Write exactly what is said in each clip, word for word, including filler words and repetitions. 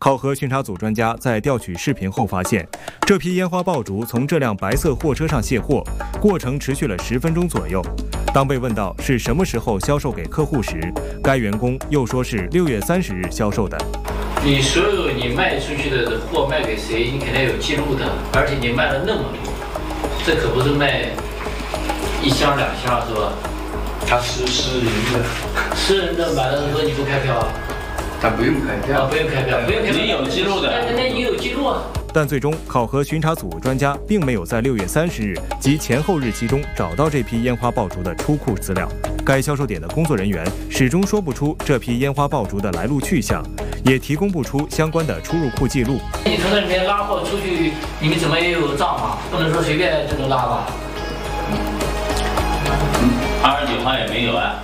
考核巡查组专家在调取视频后发现，这批烟花爆竹从这辆白色货车上卸货，过程持续了十分钟左右。当被问到是什么时候销售给客户时，该员工又说是六月三十日销售的。 你所有你卖出去的货卖给谁，你肯定有记录的，而且你卖了那么多，这可不是卖一箱两箱是吧？ 他是私人的， 私人的买了很多你不开票啊？ 他不用开票， 啊，不用开票，不用开票， 你有记录的， 那那你有记录啊？ 但最终，考核巡查组专家并没有在六月三十日及前后日期中找到这批烟花爆竹的出库资料。该销售点的工作人员始终说不出这批烟花爆竹的来路去向，也提供不出相关的出入库记录。 你从那里面拉货出去，你们怎么也有账嘛？不能说随便就能拉吧？ 二十九号也没有啊。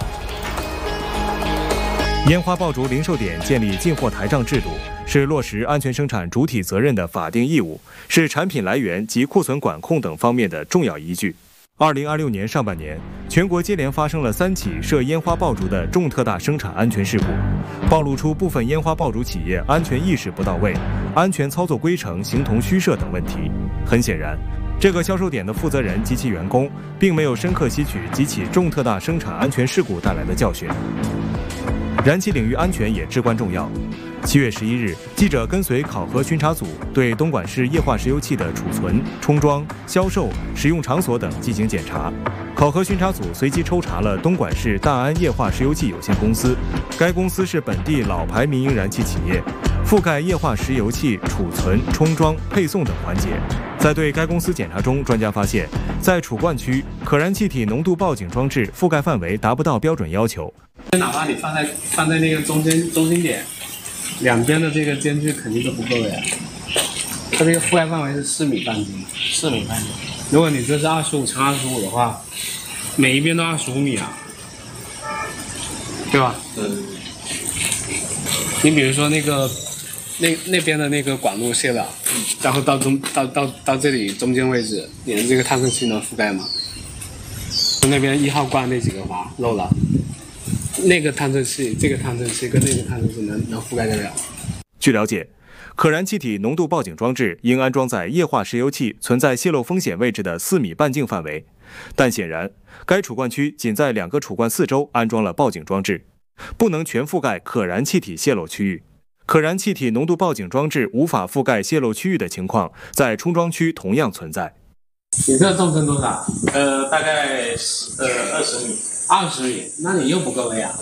烟花爆竹零售点建立进货台账制度，是落实安全生产主体责任的法定义务，是产品来源及库存管控等方面的重要依据。二零二六年上半年，全国接连发生了三起涉烟花爆竹的重特大生产安全事故，暴露出部分烟花爆竹企业安全意识不到位、安全操作规程形同虚设等问题。很显然，这个销售点的负责人及其员工并没有深刻吸取几起重特大生产安全事故带来的教训。燃气领域安全也至关重要。七月十一日，记者跟随考核巡查组对东莞市液化石油气的储存、充装、销售、使用场所等进行检查。考核巡查组随即抽查了东莞市大安液化石油气有限公司，该公司是本地老牌民营燃气企业，覆盖液化石油气储存、充装、配送等环节。在对该公司检查中，专家发现，在储罐区，可燃气体浓度报警装置覆盖范围达不到标准要求。 哪怕你放在放在那个中间中心点，两边的这个间距肯定都不够的呀。它这个覆盖范围是四米半径，四米半径。如果你这是二十五乘二十五的话，每一边都二十五米啊，对吧？ 嗯。 你比如说那个那那边的那个管路泄了，然后到中到到到这里中间位置，你的这个探测器能覆盖吗？那边一号罐那几个阀漏了。那个探测器，这个探测器跟那个探测器能能覆盖得了。 据了解，可燃气体浓度报警装置应安装在液化石油气存在泄漏风险位置的四米半径范围，但显然，该储罐区仅在两个储罐四周安装了报警装置，不能全覆盖可燃气体泄漏区域。可燃气体浓度报警装置无法覆盖泄漏区域的情况，在充装区同样存在。 你这纵深多少？ 呃，大概十呃二十米。 二十米，那你又不够了呀。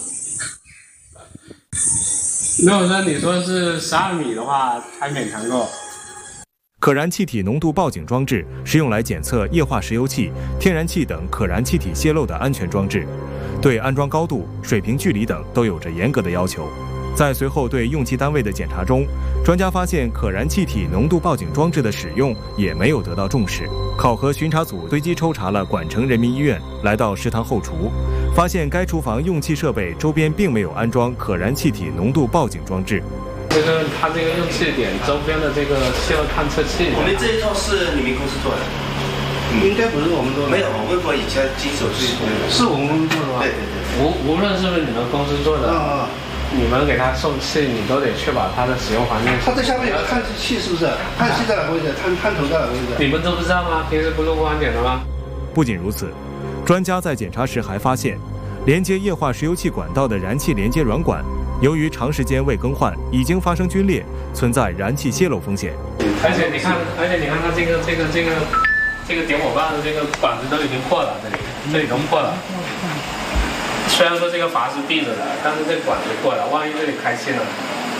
如果说你说是十二米的话，还勉强够。 可燃气体浓度报警装置是用来检测液化石油气、天然气等可燃气体泄漏的安全装置，对安装高度、水平距离等都有着严格的要求。在随后对用气单位的检查中，专家发现可燃气体浓度报警装置的使用也没有得到重视。考核巡查组随机抽查了管城人民医院，来到食堂后厨，发现该厨房用气设备周边并没有安装可燃气体浓度报警装置。 这个它这个用气点周边的这个泄漏探测器， 我们这一套是你们公司做的？应该不是我们做的。没有，我问过以前经手是是我们公司做的吗？ 对对对。 无无论是不是你们公司做的。 啊、嗯。 你们给它送气，你都得确保它的使用环境。 它这下面有个探测器，是不是？探测器在哪个位置？探探头在哪个位置？ 你们都不知道吗？平时不录过安检的吗？ 不仅如此，专家在检查时还发现，连接液化石油气管道的燃气连接软管，由于长时间未更换，已经发生龟裂，存在燃气泄漏风险。 而且你看，而且你看它这个这个这个这个点火棒的这个管子都已经破了，这里这里都破了。虽然说这个阀是闭着的，但是这管子破了，万一这里开气了，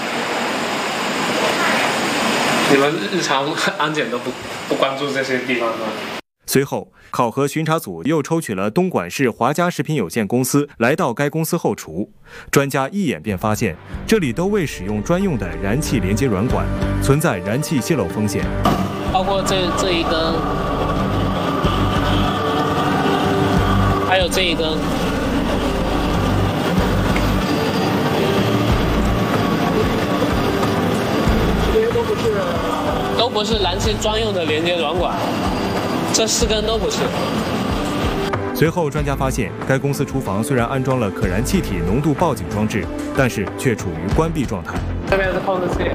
你们日常安检都不不关注这些地方吗？ 随后，考核巡查组又抽取了东莞市华家食品有限公司，来到该公司后厨，专家一眼便发现，这里都未使用专用的燃气连接软管，存在燃气泄漏风险。 包括这这一根，还有这一根。都不是燃气专用的连接软管，这四根都不是。 随后，专家发现，该公司厨房虽然安装了可燃气体浓度报警装置，但是却处于关闭状态。 这边是控制器，